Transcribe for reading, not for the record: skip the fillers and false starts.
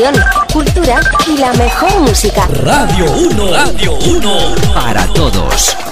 cultura y la mejor música. Radio 1 para todos.